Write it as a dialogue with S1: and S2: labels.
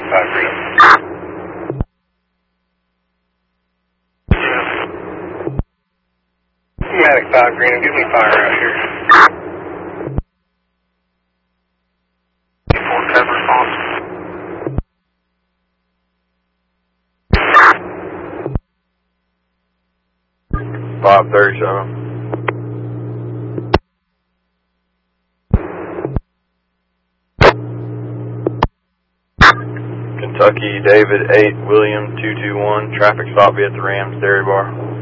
S1: 5 Green. Matic 5 Green, give me fire out here. 4-7 response.
S2: 537. Kentucky, David 8, William 221, traffic stop at the Rams Dairy Bar.